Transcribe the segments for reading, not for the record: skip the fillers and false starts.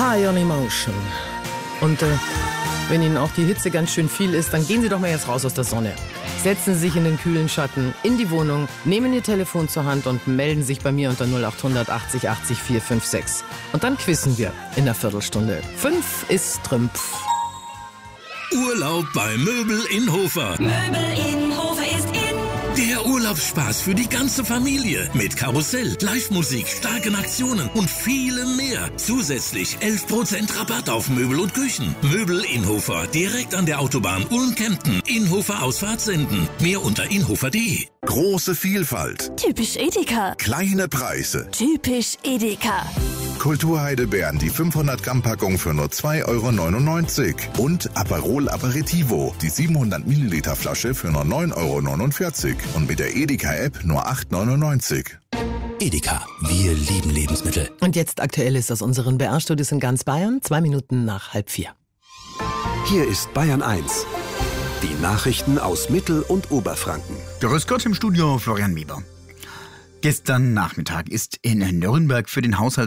High on Emotion. Und wenn Ihnen auch die Hitze ganz schön viel ist, dann gehen Sie doch mal jetzt raus aus der Sonne. Setzen Sie sich in den kühlen Schatten, in die Wohnung, nehmen Ihr Telefon zur Hand und melden sich bei mir unter 0800 80 80 456. Und dann quizzen wir in einer Viertelstunde. 5 ist Trümpf. Urlaub bei Möbel in Hofer. Möbel in Hofer ist in. Der Urlaubsspaß für die ganze Familie. Mit Karussell, Live-Musik, starken Aktionen und vielem mehr. Zusätzlich 11% Rabatt auf Möbel und Küchen. Möbel in Hofer, direkt an der Autobahn Ulm-Kempten. Inhofer Ausfahrt senden. Mehr unter inhofer.de. Große Vielfalt. Typisch Edeka. Kleine Preise. Typisch Edeka. Kulturheidelbeeren, die 500 Gramm Packung für nur 2,99 € und Aperol Aperitivo, die 700 Milliliter Flasche für nur 9,49 € und mit der Edeka-App nur 8,99 €. Edeka, wir lieben Lebensmittel. Und jetzt Aktuelles aus unseren BR-Studios in ganz Bayern, 2 Minuten nach 3:30. Hier ist Bayern 1. Die Nachrichten aus Mittel- und Oberfranken. Grüß Gott im Studio, Florian Weber. Gestern Nachmittag ist in Nürnberg für den Haushalt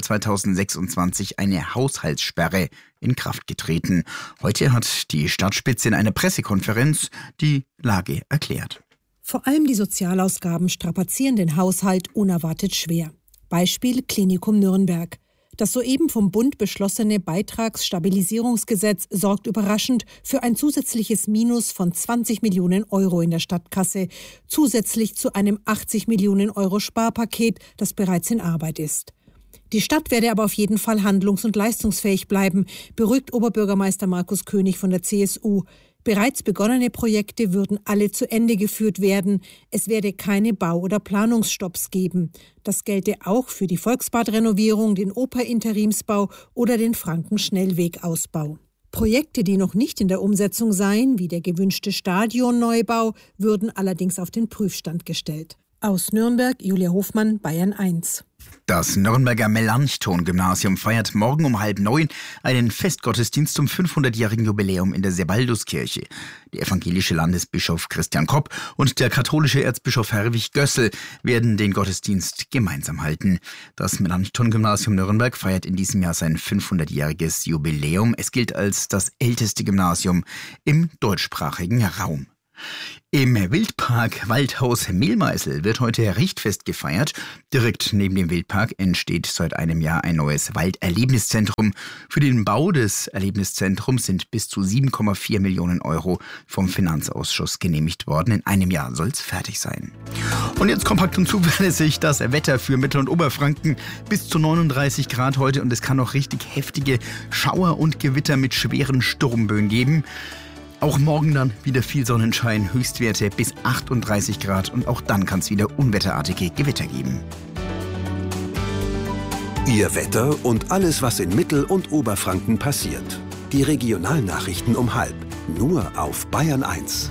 2026 eine Haushaltssperre in Kraft getreten. Heute hat die Stadtspitze in einer Pressekonferenz die Lage erklärt. Vor allem die Sozialausgaben strapazieren den Haushalt unerwartet schwer. Beispiel Klinikum Nürnberg. Das soeben vom Bund beschlossene Beitragsstabilisierungsgesetz sorgt überraschend für ein zusätzliches Minus von 20 Millionen € in der Stadtkasse, zusätzlich zu einem 80 Millionen € Sparpaket, das bereits in Arbeit ist. Die Stadt werde aber auf jeden Fall handlungs- und leistungsfähig bleiben, beruhigt Oberbürgermeister Markus König von der CSU. Bereits begonnene Projekte würden alle zu Ende geführt werden. Es werde keine Bau- oder Planungsstopps geben. Das gelte auch für die Volksbadrenovierung, den Operinterimsbau oder den Frankenschnellwegausbau. Projekte, die noch nicht in der Umsetzung seien, wie der gewünschte Stadionneubau, würden allerdings auf den Prüfstand gestellt. Aus Nürnberg, Julia Hofmann, Bayern 1. Das Nürnberger Melanchthon-Gymnasium feiert morgen um 8:30 einen Festgottesdienst zum 500-jährigen Jubiläum in der Sebalduskirche. Der evangelische Landesbischof Christian Kopp und der katholische Erzbischof Herwig Gössel werden den Gottesdienst gemeinsam halten. Das Melanchthon-Gymnasium Nürnberg feiert in diesem Jahr sein 500-jähriges Jubiläum. Es gilt als das älteste Gymnasium im deutschsprachigen Raum. Im Wildpark Waldhaus Mehlmeißel wird heute Richtfest gefeiert. Direkt neben dem Wildpark entsteht seit einem Jahr ein neues Walderlebniszentrum. Für den Bau des Erlebniszentrums sind bis zu 7,4 Millionen € vom Finanzausschuss genehmigt worden. In einem Jahr soll es fertig sein. Und jetzt kompakt und zuverlässig das Wetter für Mittel- und Oberfranken. Bis zu 39 Grad heute und es kann noch richtig heftige Schauer und Gewitter mit schweren Sturmböen geben. Auch morgen dann wieder viel Sonnenschein, Höchstwerte bis 38 Grad und auch dann kann es wieder unwetterartige Gewitter geben. Ihr Wetter und alles, was in Mittel- und Oberfranken passiert. Die Regionalnachrichten um 12:30. Nur auf Bayern 1.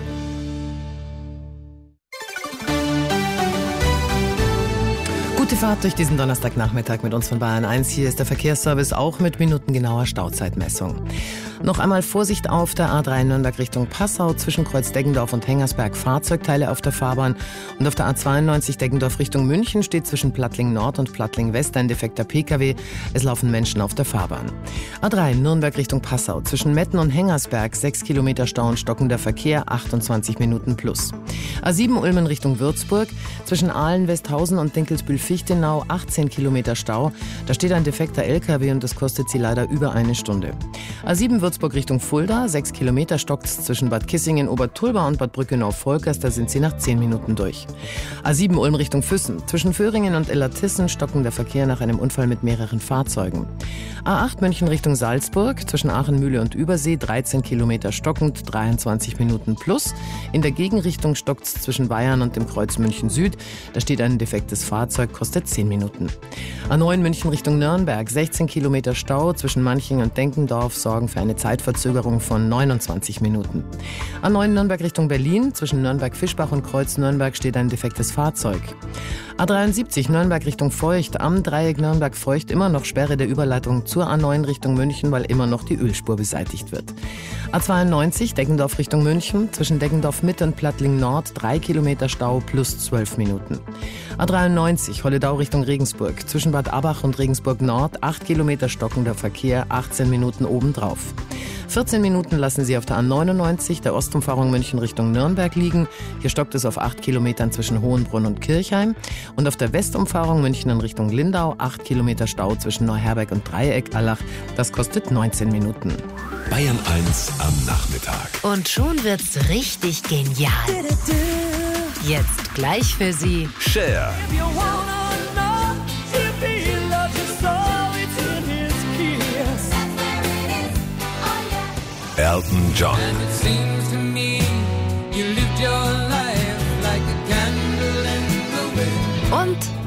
Gute Fahrt durch diesen Donnerstagnachmittag mit uns von Bayern 1. Hier ist der Verkehrsservice auch mit minutengenauer Stauzeitmessung. Noch einmal Vorsicht auf der A3 Nürnberg Richtung Passau zwischen Kreuz Deggendorf und Hengersberg, Fahrzeugteile auf der Fahrbahn. Und auf der A92 Deggendorf Richtung München steht zwischen Plattling Nord und Plattling West ein defekter Pkw. Es laufen Menschen auf der Fahrbahn. A3 Nürnberg Richtung Passau zwischen Metten und Hengersberg 6 Kilometer Stau und stockender Verkehr, 28 Minuten plus. A7 Ulmen Richtung Würzburg zwischen Aalen, Westhausen und Dinkelsbühl-Fichtenau 18 Kilometer Stau. Da steht ein defekter LKW und das kostet Sie leider über eine Stunde. A7 Würzburg Richtung Fulda, 6 Kilometer stockt's zwischen Bad Kissingen, Obertulba und Bad Brückenau-Volkers, da sind Sie nach 10 Minuten durch. A7 Ulm Richtung Füssen, zwischen Föhringen und Illertissen stockender Verkehr nach einem Unfall mit mehreren Fahrzeugen. A8 München Richtung Salzburg, zwischen Aachen-Mühle und Übersee, 13 Kilometer stockend, 23 Minuten plus. In der Gegenrichtung stockt's zwischen Bayern und dem Kreuz München Süd, da steht ein defektes Fahrzeug, kostet 10 Minuten. A9 München Richtung Nürnberg, 16 Kilometer Stau zwischen Manching und Denkendorf sorgen für eine mit Zeitverzögerung von 29 Minuten. A9 Nürnberg Richtung Berlin, zwischen Nürnberg-Fischbach und Kreuz Nürnberg steht ein defektes Fahrzeug. A73 Nürnberg Richtung Feucht, am Dreieck Nürnberg-Feucht immer noch Sperre der Überleitung zur A9 Richtung München, weil immer noch die Ölspur beseitigt wird. A92 Deggendorf Richtung München, zwischen Deggendorf Mitte und Plattling Nord 3 Kilometer Stau plus 12 Minuten. A93 Holledau Richtung Regensburg, zwischen Bad Abach und Regensburg Nord 8 Kilometer stockender Verkehr, 18 Minuten obendrauf. 14 Minuten lassen Sie auf der A99 der Ostumfahrung München Richtung Nürnberg liegen. Hier stockt es auf 8 Kilometern zwischen Hohenbrunn und Kirchheim. Und auf der Westumfahrung München in Richtung Lindau 8 Kilometer Stau zwischen Neuherberg und Dreieck-Allach. Das kostet 19 Minuten. Bayern 1 am Nachmittag. Und schon wird's richtig genial. Jetzt gleich für Sie Cher. Elton John. und